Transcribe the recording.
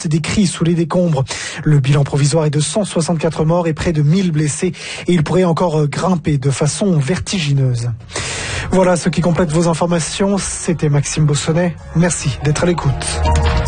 restent des cris sous les décombres. Le bilan provisoire est de 164 morts et près de 1000 blessés et il pourrait encore grimper de façon vertigineuse. Voilà ce qui complète vos informations. C'était Maxime Bossonnet. Merci d'être à l'écoute.